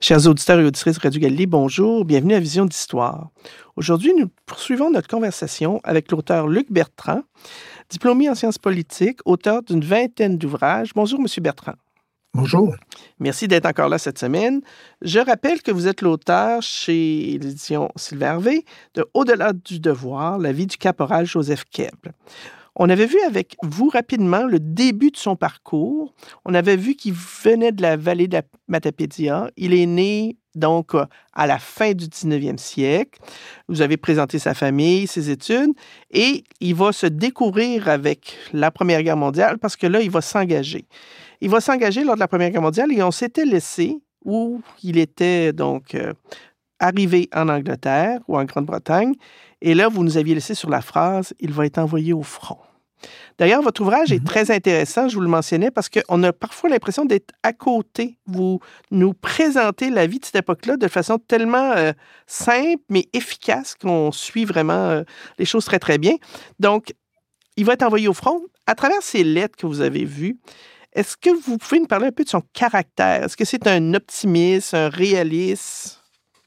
Chers auditeurs et auditrices de Radio Galilée, bonjour, bienvenue à Vision d'Histoire. Aujourd'hui, nous poursuivons notre conversation avec l'auteur Luc Bertrand, diplômé en sciences politiques, auteur d'une vingtaine d'ouvrages. Bonjour, Monsieur Bertrand. Bonjour. Merci d'être encore là cette semaine. Je rappelle que vous êtes l'auteur chez l'édition Sylvain Hervé de Au-delà du devoir, la vie du caporal Joseph Keble. On avait vu avec vous rapidement le début de son parcours. On avait vu qu'il venait de la vallée de la Matapédia. Il est né donc à la fin du 19e siècle. Vous avez présenté sa famille, ses études, et il va se découvrir avec la Première Guerre mondiale parce que là, il va s'engager. Il va s'engager lors de la Première Guerre mondiale et on s'était laissé où il était donc arrivé en Angleterre ou en Grande-Bretagne. Et là, vous nous aviez laissé sur la phrase « Il va être envoyé au front ». D'ailleurs, votre ouvrage est très intéressant, je vous le mentionnais, parce qu'on a parfois l'impression d'être à côté. Vous nous présentez la vie de cette époque-là de façon tellement simple, mais efficace qu'on suit vraiment les choses très, très bien. Donc, il va être envoyé au front. À travers ces lettres que vous avez vues, est-ce que vous pouvez nous parler un peu de son caractère? Est-ce que c'est un optimiste, un réaliste?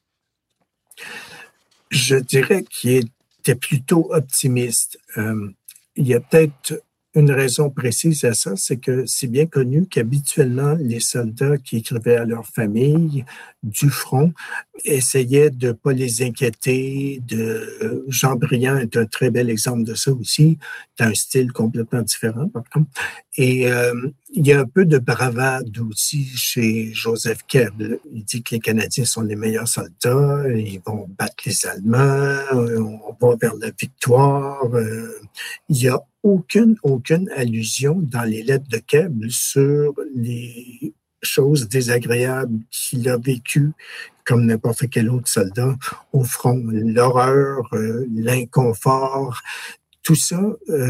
Je dirais qu'il était plutôt optimiste. Il y a peut-être une raison précise à ça, c'est que c'est bien connu qu'habituellement, les soldats qui écrivaient à leur famille du front essayaient de ne pas les inquiéter. Jean Briand est un très bel exemple de ça aussi. C'est un style complètement différent, par contre. Et il y a un peu de bravade aussi chez Joseph Keble. Il dit que les Canadiens sont les meilleurs soldats, ils vont battre les Allemands, on va vers la victoire. Il y a aucune allusion dans les lettres de Keble sur les choses désagréables qu'il a vécues comme n'importe quel autre soldat au front. L'horreur, l'inconfort, tout ça,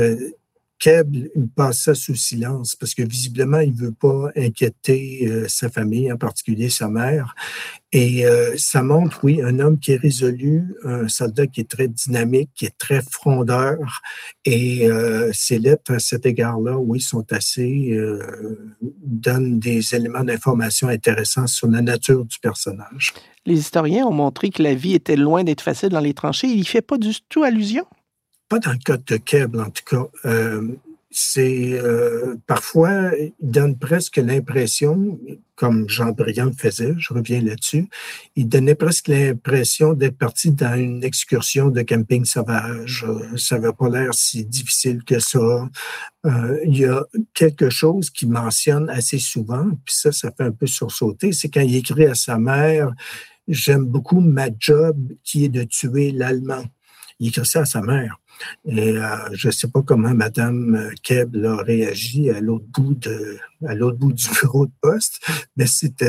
Keble, il passe ça sous silence parce que visiblement, il ne veut pas inquiéter sa famille, en particulier sa mère. Et ça montre, oui, un homme qui est résolu, un soldat qui est très dynamique, qui est très frondeur. Et ses lettres, à cet égard-là, oui, sont assez... donnent des éléments d'information intéressants sur la nature du personnage. Les historiens ont montré que la vie était loin d'être facile dans les tranchées. Il n'y fait pas du tout allusion? Pas dans le cas de Keble, en tout cas. C'est parfois, il donne presque l'impression, comme Jean Briand faisait, je reviens là-dessus, il donnait presque l'impression d'être parti dans une excursion de camping sauvage. Ça n'avait pas l'air si difficile que ça. Il y a quelque chose qu'il mentionne assez souvent, puis ça fait un peu sursauter, c'est quand il écrit à sa mère « J'aime beaucoup ma job qui est de tuer l'Allemand ». Il écrit ça à sa mère. Et je ne sais pas comment Mme Keble a réagi à l'autre bout du bureau de poste, mais c'est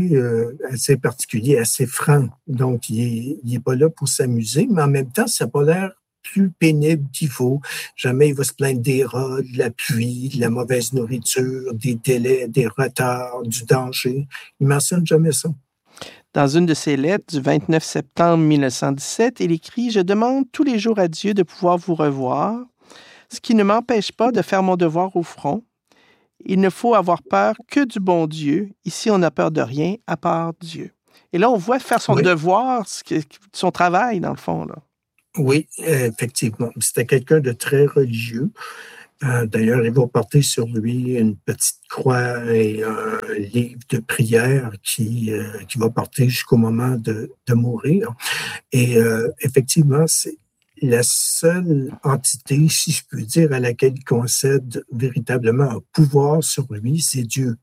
assez particulier, assez franc. Donc, il n'est pas là pour s'amuser, mais en même temps, ça n'a pas l'air plus pénible qu'il faut. Jamais il va se plaindre des rats, de la pluie, de la mauvaise nourriture, des délais, des retards, du danger. Il ne mentionne jamais ça. Dans une de ses lettres du 29 septembre 1917, il écrit « Je demande tous les jours à Dieu de pouvoir vous revoir, ce qui ne m'empêche pas de faire mon devoir au front. Il ne faut avoir peur que du bon Dieu. Ici, on n'a peur de rien à part Dieu. » Et là, on voit faire son devoir, son travail, dans le fond, là. Oui, effectivement. C'était quelqu'un de très religieux. D'ailleurs, il va porter sur lui une petite croix et un livre de prière qui va porter jusqu'au moment de mourir. Et effectivement, c'est la seule entité, si je peux dire, à laquelle il concède véritablement un pouvoir sur lui, c'est Dieu.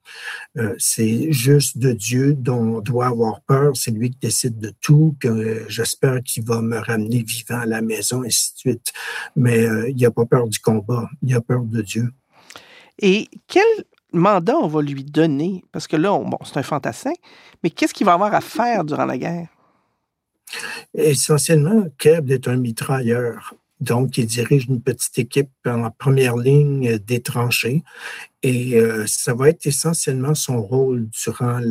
C'est juste de Dieu dont on doit avoir peur. C'est lui qui décide de tout. Que j'espère qu'il va me ramener vivant à la maison, et ainsi de suite. Mais il n'a pas peur du combat. Il a peur de Dieu. Et quel mandat on va lui donner? Parce que là, c'est un fantassin, mais qu'est-ce qu'il va avoir à faire durant la guerre? Essentiellement, Keble est un mitrailleur. Donc, il dirige une petite équipe en première ligne des tranchées. Et ça va être essentiellement son rôle durant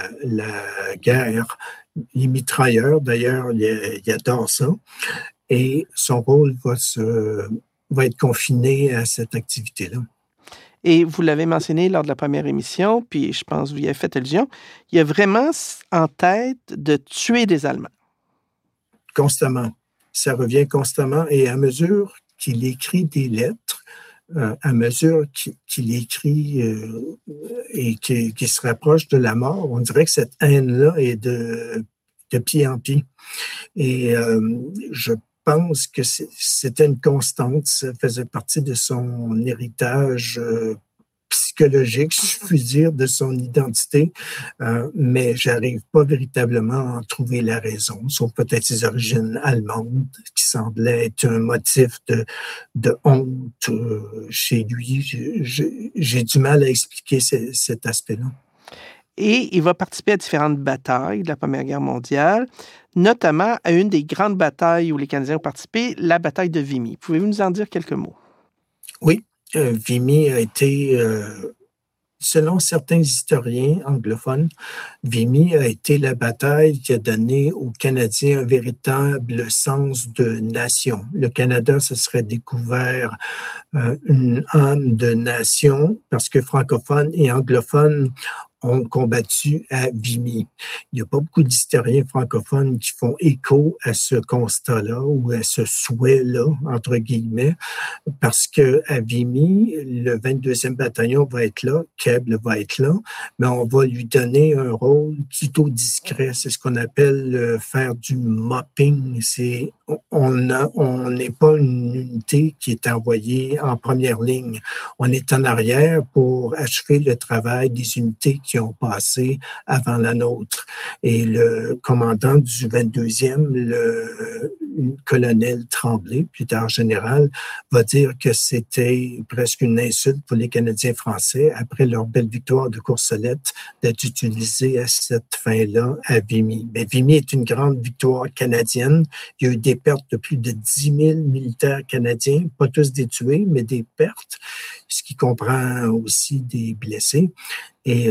la guerre. Il est mitrailleur, d'ailleurs, il adore ça. Et son rôle va être confiné à cette activité-là. Et vous l'avez mentionné lors de la première émission, puis je pense que vous y avez fait allusion, il a vraiment en tête de tuer des Allemands. Constamment. Ça revient constamment. Et à mesure qu'il écrit des lettres, à mesure qu'il écrit et qu'il se rapproche de la mort, on dirait que cette haine-là est de pied en pied. Et je pense que c'était une constante, ça faisait partie de son héritage psychologique, si je puis dire, de son identité, mais j'arrive pas véritablement à en trouver la raison, sauf peut-être ses origines allemandes, qui semblaient être un motif de honte chez lui. J'ai du mal à expliquer cet aspect-là. Et il va participer à différentes batailles de la Première Guerre mondiale, notamment à une des grandes batailles où les Canadiens ont participé, la bataille de Vimy. Pouvez-vous nous en dire quelques mots? Oui, Vimy a été, selon certains historiens anglophones, Vimy a été la bataille qui a donné aux Canadiens un véritable sens de nation. Le Canada se serait découvert une âme de nation parce que francophones et anglophones ont combattu à Vimy. Il n'y a pas beaucoup d'historiens francophones qui font écho à ce constat-là ou à ce souhait-là, entre guillemets, parce que à Vimy, le 22e bataillon va être là, Keble va être là, mais on va lui donner un rôle plutôt discret. C'est ce qu'on appelle faire du mopping. On n'est pas une unité qui est envoyée en première ligne. On est en arrière pour achever le travail des unités qui ont passé avant la nôtre. Et le commandant du 22e, le colonel Tremblay, plus tard général, va dire que c'était presque une insulte pour les Canadiens français, après leur belle victoire de Courcelette, d'être utilisés à cette fin-là à Vimy. Mais Vimy est une grande victoire canadienne. Il y a eu des pertes de plus de 10 000 militaires canadiens, pas tous des tués, mais des pertes, ce qui comprend aussi des blessés. Et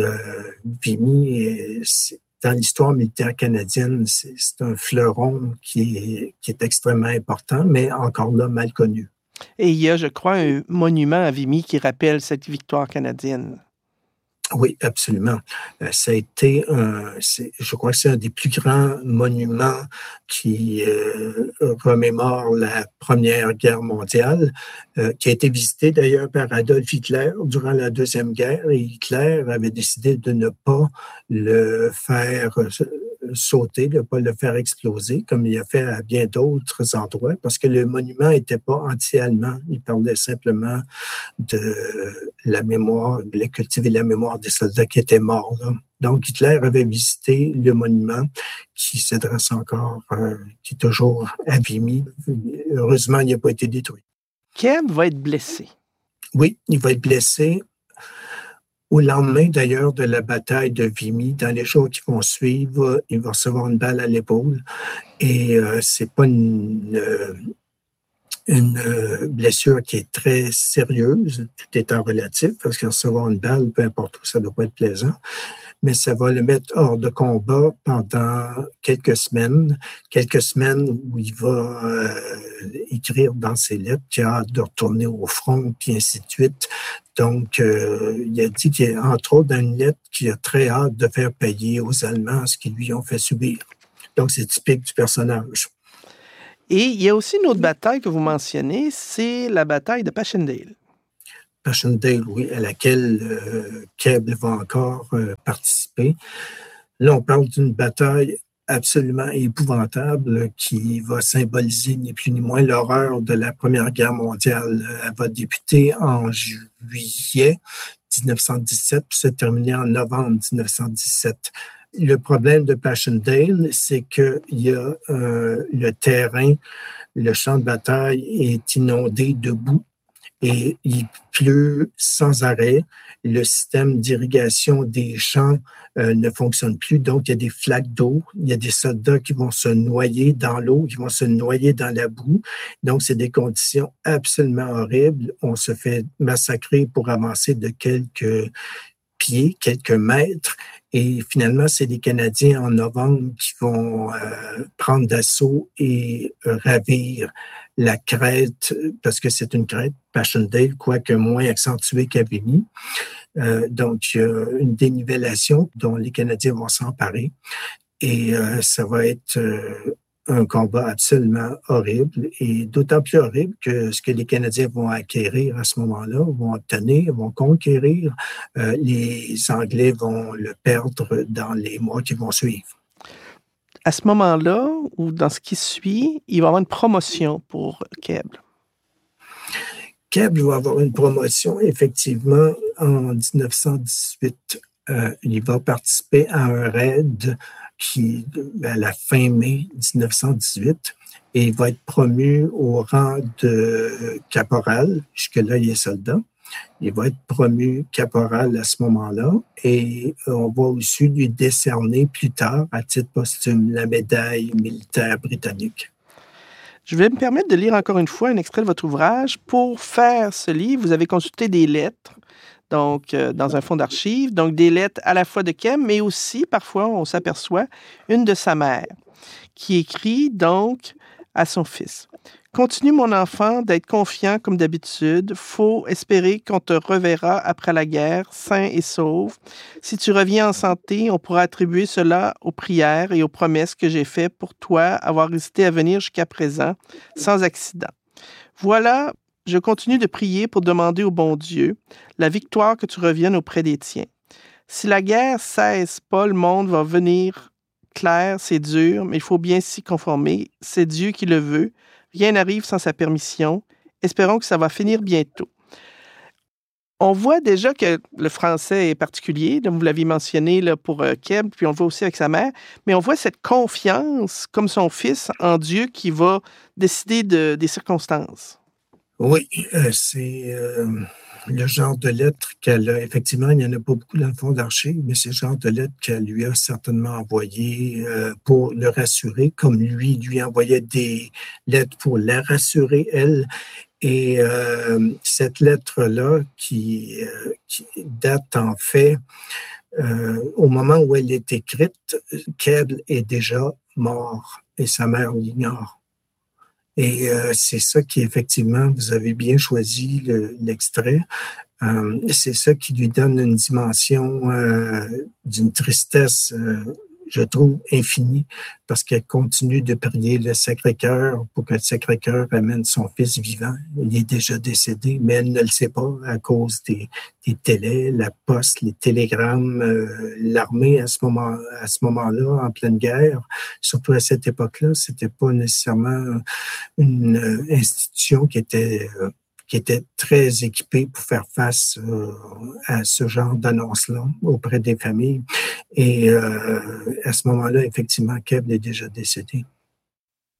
Vimy, dans l'histoire militaire canadienne, c'est un fleuron qui est extrêmement important, mais encore là, mal connu. Et il y a, je crois, un monument à Vimy qui rappelle cette victoire canadienne. Oui, absolument. Ça a été je crois que c'est un des plus grands monuments qui remémore la Première Guerre mondiale, qui a été visité d'ailleurs par Adolf Hitler durant la Deuxième Guerre, et Hitler avait décidé de ne pas le faire sauter, de ne pas le faire exploser, comme il a fait à bien d'autres endroits, parce que le monument n'était pas anti-allemand. Il parlait simplement de la mémoire, de cultiver la mémoire des soldats qui étaient morts, là. Donc, Hitler avait visité le monument qui s'adresse encore, qui est toujours à Vimy. Heureusement, il n'a pas été détruit. Keble va être blessé. Oui, il va être blessé. Au lendemain, d'ailleurs, de la bataille de Vimy, dans les jours qui vont suivre, il va recevoir une balle à l'épaule. Et c'est pas une blessure qui est très sérieuse, tout étant relatif, parce que recevoir une balle, peu importe où, ça ne doit pas être plaisant. Mais ça va le mettre hors de combat pendant quelques semaines où il va écrire dans ses lettres qu'il a hâte de retourner au front, puis ainsi de suite. Donc, il a dit qu'il y a, entre autres, dans une lettre, qu'il a très hâte de faire payer aux Allemands ce qu'ils lui ont fait subir. Donc, c'est typique du personnage. Et il y a aussi une autre bataille que vous mentionnez, c'est la bataille de Passchendaele. Passchendaele, oui, à laquelle Keble va encore participer. Là, on parle d'une bataille absolument épouvantable qui va symboliser ni plus ni moins l'horreur de la Première Guerre mondiale. Elle va débuter en juillet 1917 puis se terminer en novembre 1917. Le problème de Passchendaele, c'est qu'il y a le terrain, le champ de bataille est inondé de boue et il pleut sans arrêt. Le système d'irrigation des champs ne fonctionne plus, donc il y a des flaques d'eau, il y a des soldats qui vont se noyer dans l'eau, qui vont se noyer dans la boue. Donc, c'est des conditions absolument horribles. On se fait massacrer pour avancer de quelques pieds, quelques mètres. Et finalement, c'est les Canadiens en novembre qui vont prendre d'assaut et ravir la crête, parce que c'est une crête, Passchendaele, quoique moins accentuée qu'Avigny. Donc, il y a une dénivellation dont les Canadiens vont s'emparer. Et ça va être un combat absolument horrible, et d'autant plus horrible que ce que les Canadiens vont acquérir à ce moment-là, vont obtenir, vont conquérir, les Anglais vont le perdre dans les mois qui vont suivre. À ce moment-là, ou dans ce qui suit, il va y avoir une promotion pour Keble. Keble va avoir une promotion, effectivement, en 1918. Il va participer à un raid à la fin mai 1918, et il va être promu au rang de caporal. Jusque-là, il est soldat. Il va être promu caporal à ce moment-là, et on va aussi lui décerner plus tard, à titre posthume, la médaille militaire britannique. Je vais me permettre de lire encore une fois un extrait de votre ouvrage. Pour faire ce livre, vous avez consulté des lettres, donc dans un fonds d'archives, donc des lettres à la fois de Keble, mais aussi, parfois, on s'aperçoit, une de sa mère, qui écrit donc à son fils. Continue, mon enfant, d'être confiant comme d'habitude. Faut espérer qu'on te reverra après la guerre, sain et sauf. Si tu reviens en santé, on pourra attribuer cela aux prières et aux promesses que j'ai faites pour toi, avoir hésité à venir jusqu'à présent, sans accident. Voilà, je continue de prier pour demander au bon Dieu la victoire, que tu reviennes auprès des tiens. Si la guerre cesse pas, le monde va venir clair, c'est dur, mais il faut bien s'y conformer. C'est Dieu qui le veut. Rien n'arrive sans sa permission. Espérons que ça va finir bientôt. On voit déjà que le français est particulier. Vous l'aviez mentionné là, pour Keble, puis on le voit aussi avec sa mère. Mais on voit cette confiance, comme son fils, en Dieu qui va décider des circonstances. Oui, c'est le genre de lettres qu'elle a. Effectivement, il n'y en a pas beaucoup dans le fond d'archives, mais c'est le genre de lettres qu'elle lui a certainement envoyées pour le rassurer, comme lui envoyait des lettres pour la rassurer, elle. Et cette lettre-là, qui date en fait, au moment où elle est écrite, Keble est déjà mort et sa mère l'ignore. Et c'est ça qui, effectivement, vous avez bien choisi l'extrait. C'est ça qui lui donne une dimension d'une tristesse, je trouve, infinie, parce qu'elle continue de prier le Sacré-Cœur pour que le Sacré-Cœur amène son fils vivant. Il est déjà décédé, mais elle ne le sait pas à cause des télés, la poste, les télégrammes, l'armée à ce moment-là, en pleine guerre. Surtout à cette époque-là, c'était pas nécessairement une institution qui était très équipé pour faire face à ce genre d'annonce-là auprès des familles. Et à ce moment-là, effectivement, Keble est déjà décédé.